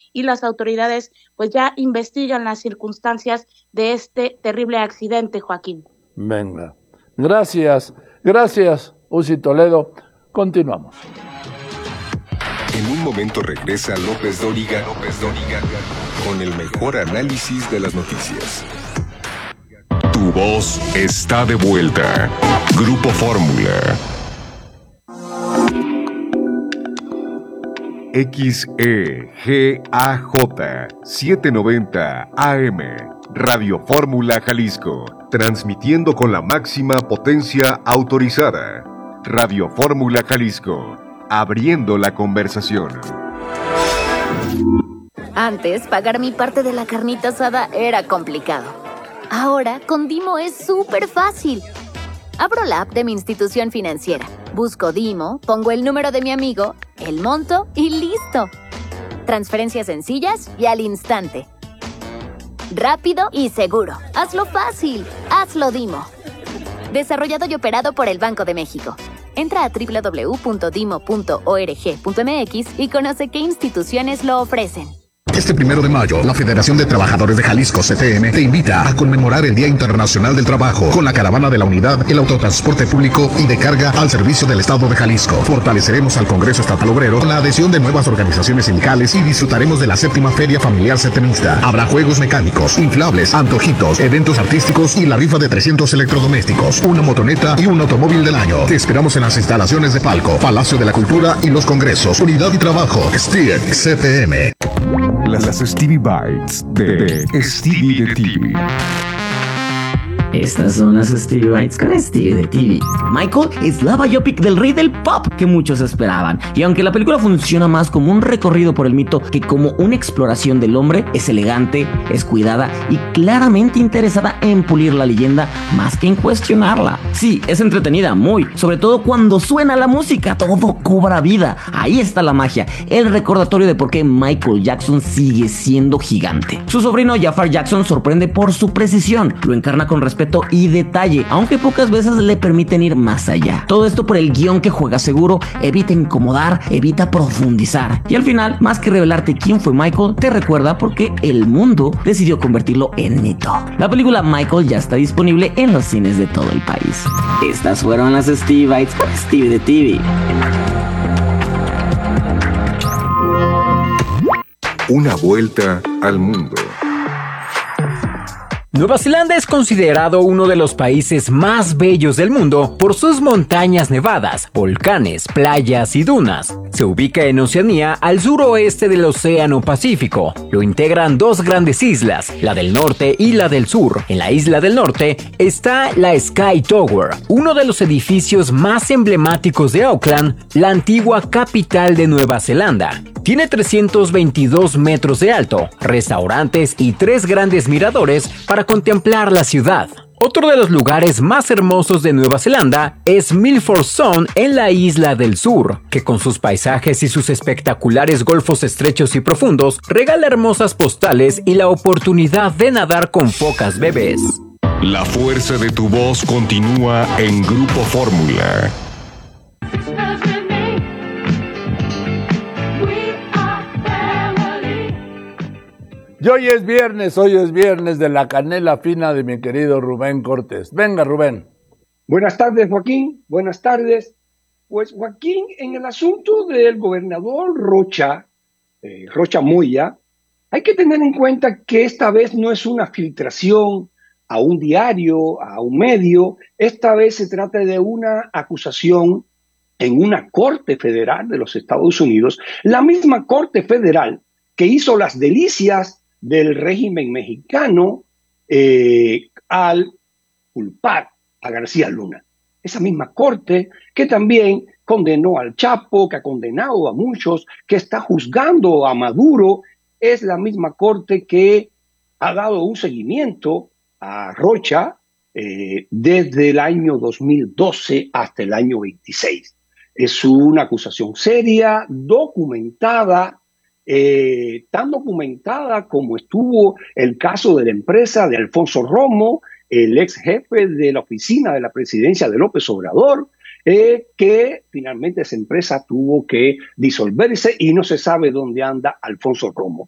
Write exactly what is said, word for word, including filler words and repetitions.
y las autoridades pues ya investigan las circunstancias de este terrible accidente, Joaquín. Venga, gracias, gracias, Uzi Toledo. Continuamos. En un momento regresa López Dóriga, López Dóriga con el mejor análisis de las noticias. Tu voz está de vuelta. Grupo Fórmula. X E G A J setecientos noventa A M, Radio Fórmula Jalisco, transmitiendo con la máxima potencia autorizada. Radio Fórmula Jalisco, abriendo la conversación. Antes, pagar mi parte de la carnita asada era complicado. Ahora, con Dimo es súper fácil. Abro la app de mi institución financiera, busco Dimo, pongo el número de mi amigo, el monto y listo. Transferencias sencillas y al instante. Rápido y seguro. Hazlo fácil. Hazlo Dimo. Desarrollado y operado por el Banco de México. Entra a doble u doble u doble u punto dimo punto org punto m x y conoce qué instituciones lo ofrecen. Este primero de mayo, la Federación de Trabajadores de Jalisco, C T M, te invita a conmemorar el Día Internacional del Trabajo con la caravana de la unidad, el autotransporte público y de carga al servicio del Estado de Jalisco. Fortaleceremos al Congreso Estatal Obrero con la adhesión de nuevas organizaciones sindicales y disfrutaremos de la séptima Feria Familiar Setemista. Habrá juegos mecánicos, inflables, antojitos, eventos artísticos y la rifa de trescientos electrodomésticos, una motoneta y un automóvil del año. Te esperamos en las instalaciones de Palco, Palacio de la Cultura y los Congresos. Unidad y Trabajo, S T I E C T M. Las Stevie Bites de, de Stevie de T V. Estas son las Stevie Bites con Stevie de T V. Michael es la biopic del rey del pop que muchos esperaban. Y aunque la película funciona más como un recorrido por el mito que como una exploración del hombre, es elegante, es cuidada y claramente interesada en pulir la leyenda más que en cuestionarla. Sí, es entretenida, muy, sobre todo cuando suena la música, todo cobra vida. Ahí está la magia, el recordatorio de por qué Michael Jackson sigue siendo gigante. Su sobrino Jafar Jackson sorprende por su precisión, lo encarna con respeto y detalle, aunque pocas veces le permiten ir más allá. Todo esto por el guión que juega seguro, evita incomodar, evita profundizar. Y al final, más que revelarte quién fue Michael, te recuerda por qué el mundo decidió convertirlo en mito. La película Michael ya está disponible en los cines de todo el país. Estas fueron las Stevie Bites con Stevie de T V. Una vuelta al mundo. Nueva Zelanda es considerado uno de los países más bellos del mundo por sus montañas nevadas, volcanes, playas y dunas. Se ubica en Oceanía, al suroeste del Océano Pacífico. Lo integran dos grandes islas, la del norte y la del sur. En la isla del norte está la Sky Tower, uno de los edificios más emblemáticos de Auckland, la antigua capital de Nueva Zelanda. Tiene trescientos veintidós metros de alto, restaurantes y tres grandes miradores para contemplar la ciudad. Otro de los lugares más hermosos de Nueva Zelanda es Milford Sound en la isla del sur, que con sus paisajes y sus espectaculares golfos estrechos y profundos regala hermosas postales y la oportunidad de nadar con focas bebés. La fuerza de tu voz continúa en Grupo Fórmula. Y hoy es viernes, hoy es viernes de la canela fina de mi querido Rubén Cortés. Venga, Rubén. Buenas tardes, Joaquín. Buenas tardes. Pues, Joaquín, en el asunto del gobernador Rocha, eh, Rocha Moya, hay que tener en cuenta que esta vez no es una filtración a un diario, a un medio. Esta vez se trata de una acusación en una corte federal de los Estados Unidos, la misma corte federal que hizo las delicias del régimen mexicano eh, al culpar a García Luna. Esa misma corte que también condenó al Chapo, que ha condenado a muchos, que está juzgando a Maduro, es la misma corte que ha dado un seguimiento a Rocha eh, desde el año dos mil doce hasta el año veintiséis. Es una acusación seria, documentada, Eh, tan documentada como estuvo el caso de la empresa de Alfonso Romo, el ex jefe de la oficina de la presidencia de López Obrador, eh, que finalmente esa empresa tuvo que disolverse y no se sabe dónde anda Alfonso Romo.